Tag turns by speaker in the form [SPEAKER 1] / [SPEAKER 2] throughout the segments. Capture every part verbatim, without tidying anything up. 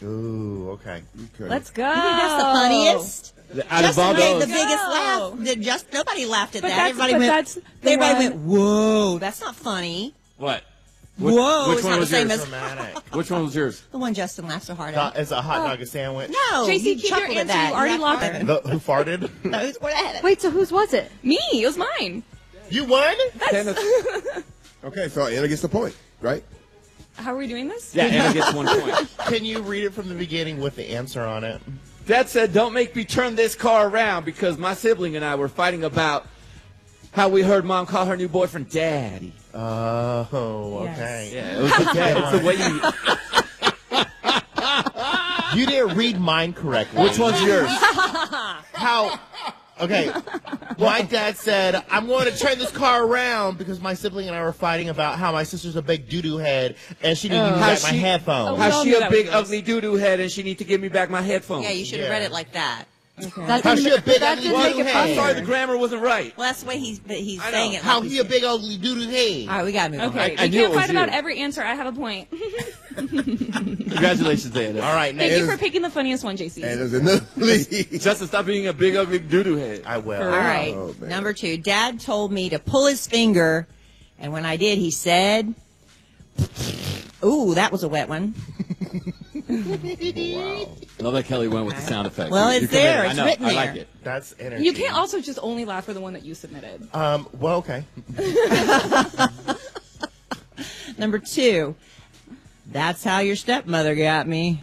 [SPEAKER 1] Ooh, okay.
[SPEAKER 2] okay. Let's go.
[SPEAKER 3] You think that's the funniest?
[SPEAKER 4] Out
[SPEAKER 3] Justin
[SPEAKER 4] of all
[SPEAKER 3] made
[SPEAKER 4] those.
[SPEAKER 3] the biggest laugh. Did just nobody laughed at
[SPEAKER 2] but
[SPEAKER 3] that. Everybody went.
[SPEAKER 2] That's
[SPEAKER 3] everybody went. Whoa, that's not funny.
[SPEAKER 4] What? Which,
[SPEAKER 3] Whoa,
[SPEAKER 4] which
[SPEAKER 3] it's
[SPEAKER 4] one
[SPEAKER 3] not
[SPEAKER 4] was
[SPEAKER 3] the same
[SPEAKER 4] yours?
[SPEAKER 3] as
[SPEAKER 1] Dramatic.
[SPEAKER 4] Which one was yours?
[SPEAKER 3] the one Justin laughed so hard
[SPEAKER 1] Do-
[SPEAKER 3] at.
[SPEAKER 1] Is a hot dog a sandwich?
[SPEAKER 3] No,
[SPEAKER 2] J C,
[SPEAKER 3] you
[SPEAKER 2] keep your
[SPEAKER 3] chuckled at
[SPEAKER 2] answer.
[SPEAKER 3] that.
[SPEAKER 2] You already
[SPEAKER 3] laughed
[SPEAKER 2] locked
[SPEAKER 3] hard.
[SPEAKER 2] it.
[SPEAKER 1] The, who farted?
[SPEAKER 3] No, who's what ahead?
[SPEAKER 5] Wait, so whose was it?
[SPEAKER 2] Me. It was mine.
[SPEAKER 1] You won?
[SPEAKER 6] Okay, so Anna gets the point, right?
[SPEAKER 2] How are we doing this?
[SPEAKER 4] Yeah, Anna gets one point.
[SPEAKER 1] Can you read it from the beginning with the answer on it?
[SPEAKER 4] Dad said, don't make me turn this car around because my sibling and I were fighting about how we heard Mom call her new boyfriend Daddy.
[SPEAKER 1] Oh,
[SPEAKER 2] Yes.
[SPEAKER 1] okay.
[SPEAKER 4] Yeah, it was okay. It's the way you...
[SPEAKER 1] You didn't read mine correctly.
[SPEAKER 4] Which one's yours?
[SPEAKER 1] How? Okay. My dad said, I'm going to turn this car around because my sibling and I were fighting about how my sister's a big doo-doo head and she didn't give me
[SPEAKER 4] How's
[SPEAKER 1] back my
[SPEAKER 4] she-
[SPEAKER 1] headphones.
[SPEAKER 2] Oh,
[SPEAKER 4] How's
[SPEAKER 2] all
[SPEAKER 4] she
[SPEAKER 2] knew
[SPEAKER 4] a
[SPEAKER 2] that
[SPEAKER 4] big,
[SPEAKER 2] was yours.
[SPEAKER 4] ugly doo-doo head and she need to give me back my headphones?
[SPEAKER 3] Yeah, you should have
[SPEAKER 1] Yeah.
[SPEAKER 3] read it like that.
[SPEAKER 5] That
[SPEAKER 1] How's
[SPEAKER 5] didn't-
[SPEAKER 1] she a big
[SPEAKER 5] that
[SPEAKER 1] ugly
[SPEAKER 5] didn't make
[SPEAKER 1] doo-doo
[SPEAKER 5] it
[SPEAKER 1] head?
[SPEAKER 4] I'm sorry, the grammar wasn't right.
[SPEAKER 3] Well, that's the way he's but he's
[SPEAKER 4] I know.
[SPEAKER 3] saying it.
[SPEAKER 1] How
[SPEAKER 3] like
[SPEAKER 1] he a big ugly doo-doo head?
[SPEAKER 3] All right, we gotta move
[SPEAKER 2] Okay.
[SPEAKER 3] on.
[SPEAKER 4] I
[SPEAKER 2] you
[SPEAKER 4] knew it
[SPEAKER 2] can't
[SPEAKER 4] was
[SPEAKER 2] fight about
[SPEAKER 4] you.
[SPEAKER 2] every answer. I have a point.
[SPEAKER 4] Congratulations, Anna.
[SPEAKER 1] All right,
[SPEAKER 2] Thank
[SPEAKER 1] next.
[SPEAKER 2] you for picking the funniest one, J C.
[SPEAKER 6] Anna's in the lead.
[SPEAKER 4] Justin, stop being a big, ugly doo-doo head.
[SPEAKER 1] I will.
[SPEAKER 3] All right,
[SPEAKER 6] Oh, man.
[SPEAKER 3] number two. Dad told me to pull his finger, and when I did, he said, "Ooh, that was a wet one."
[SPEAKER 4] Love that Kelly went with the sound effect.
[SPEAKER 3] Well,
[SPEAKER 4] You're
[SPEAKER 3] it's there.
[SPEAKER 4] committed.
[SPEAKER 3] It's
[SPEAKER 4] I know.
[SPEAKER 3] written
[SPEAKER 4] I like
[SPEAKER 3] there.
[SPEAKER 4] it.
[SPEAKER 1] That's energy.
[SPEAKER 2] You can't also just only laugh for the one that you submitted.
[SPEAKER 1] Um, well, okay.
[SPEAKER 3] Number two. That's how your stepmother got me.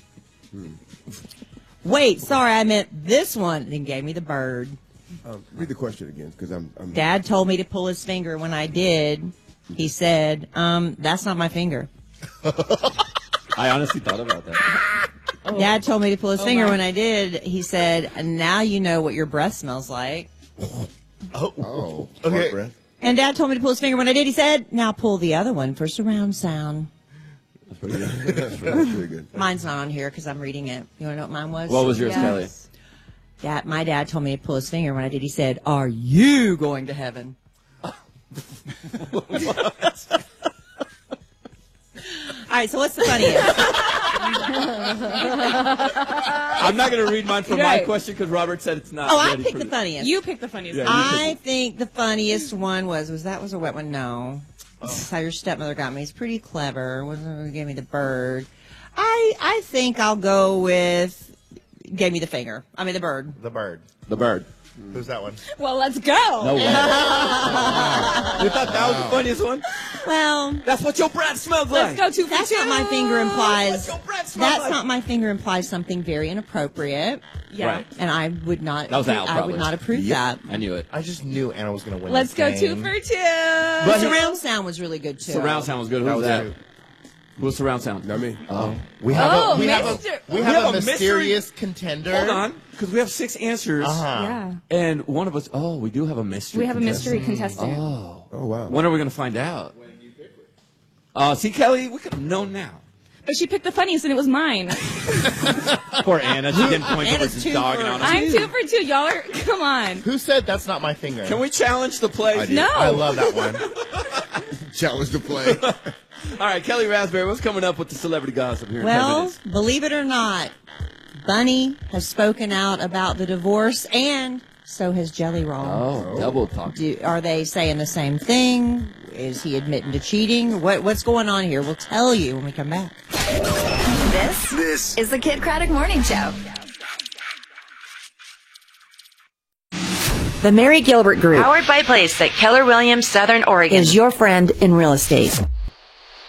[SPEAKER 3] Wait, sorry, I meant this one. Then gave me the bird.
[SPEAKER 6] Um, read the question again, because I'm, I'm.
[SPEAKER 3] Dad told me to pull his finger. When I did, he said, um, "That's not my finger."
[SPEAKER 4] I honestly thought about that.
[SPEAKER 3] Dad told me to pull his
[SPEAKER 2] Oh,
[SPEAKER 3] finger.
[SPEAKER 2] my.
[SPEAKER 3] When I did, he said, "Now you know what your breath smells like."
[SPEAKER 6] Oh,
[SPEAKER 1] Okay.
[SPEAKER 6] okay. Breath.
[SPEAKER 3] And Dad told me to pull his finger. When I did, he said, "Now pull the other one for surround sound."
[SPEAKER 6] That's pretty good. That's pretty good.
[SPEAKER 3] Mine's not on here because I'm reading it. You want to know what mine was?
[SPEAKER 4] What was yours,
[SPEAKER 5] Yes.
[SPEAKER 4] Kelly?
[SPEAKER 3] Dad, my dad told me to pull his finger. When I did, he said, "Are you going to heaven?" All right, so what's the funniest?
[SPEAKER 4] I'm not going to read mine for my
[SPEAKER 2] Right.
[SPEAKER 4] question because Robert said it's not.
[SPEAKER 3] Oh, I
[SPEAKER 4] ready
[SPEAKER 3] picked
[SPEAKER 4] for
[SPEAKER 3] the funniest.
[SPEAKER 2] You picked the funniest
[SPEAKER 4] Yeah,
[SPEAKER 2] one.
[SPEAKER 4] you
[SPEAKER 3] I think the funniest one was was that was a wet one. No, This is how your stepmother got me. It's pretty clever. Wasn't gave me the bird. I I think I'll go with gave me the finger. I mean the bird.
[SPEAKER 1] The bird.
[SPEAKER 4] The bird.
[SPEAKER 1] Who's that one?
[SPEAKER 2] Well, let's go.
[SPEAKER 4] No way. You thought that was the funniest one?
[SPEAKER 3] Well,
[SPEAKER 4] That's what your breath smells like.
[SPEAKER 2] Let's go two for
[SPEAKER 3] that's
[SPEAKER 2] two.
[SPEAKER 3] not my finger implies.
[SPEAKER 4] What's your breath smell
[SPEAKER 3] That's
[SPEAKER 4] like?
[SPEAKER 3] not my finger implies something very inappropriate,
[SPEAKER 2] Yeah.
[SPEAKER 4] Right.
[SPEAKER 3] and I would not.
[SPEAKER 4] That was Al,
[SPEAKER 3] I
[SPEAKER 4] probably.
[SPEAKER 3] would not approve that.
[SPEAKER 4] I knew it.
[SPEAKER 1] I just knew Anna was going to win.
[SPEAKER 2] Let's
[SPEAKER 1] this
[SPEAKER 2] go
[SPEAKER 1] game.
[SPEAKER 2] two for two.
[SPEAKER 3] But surround sound was really good too.
[SPEAKER 4] Surround sound was good. Who
[SPEAKER 1] That
[SPEAKER 4] was
[SPEAKER 1] was
[SPEAKER 4] that?
[SPEAKER 1] it.
[SPEAKER 4] Who was surround sound?
[SPEAKER 6] Not me.
[SPEAKER 4] Oh.
[SPEAKER 1] We have
[SPEAKER 2] Oh,
[SPEAKER 1] a we have
[SPEAKER 2] Mister
[SPEAKER 1] a we
[SPEAKER 4] We
[SPEAKER 1] have,
[SPEAKER 4] have
[SPEAKER 1] a
[SPEAKER 4] a mystery-
[SPEAKER 1] mysterious contender.
[SPEAKER 4] Hold on, because we have six answers.
[SPEAKER 1] Uh-huh.
[SPEAKER 2] Yeah.
[SPEAKER 4] And one of us, oh, we do have a mystery.
[SPEAKER 2] We have a mystery
[SPEAKER 4] contestant.
[SPEAKER 2] contestant.
[SPEAKER 4] Oh.
[SPEAKER 6] Oh, wow.
[SPEAKER 4] When are we going to find out? Uh, see, Kelly, we could have known now.
[SPEAKER 2] But she picked the funniest, and it was mine.
[SPEAKER 4] Poor Anna. She didn't point
[SPEAKER 3] Anna's
[SPEAKER 4] towards
[SPEAKER 3] two
[SPEAKER 4] his dog
[SPEAKER 3] for-
[SPEAKER 4] and on us.
[SPEAKER 2] I'm two for two. Y'all are, come on.
[SPEAKER 1] Who said that's not my finger?
[SPEAKER 4] Can we challenge the play?
[SPEAKER 6] I did.
[SPEAKER 2] No.
[SPEAKER 1] I love that one.
[SPEAKER 6] Challenge to play.
[SPEAKER 4] All right, Kelly Raspberry, what's coming up with the celebrity gossip here in ten
[SPEAKER 3] Well,
[SPEAKER 4] minutes?
[SPEAKER 3] believe it or not, Bunny has spoken out about the divorce, and so has Jelly Roll.
[SPEAKER 4] Oh, double talk.
[SPEAKER 3] Do, are they saying the same thing? Is he admitting to cheating? What, what's going on here? We'll tell you when we come back.
[SPEAKER 7] This, this is the Kid Craddock Morning Show.
[SPEAKER 8] The Mary Gilbert Group
[SPEAKER 7] Powered by Place at Keller Williams, Southern Oregon.
[SPEAKER 8] is your friend in real estate.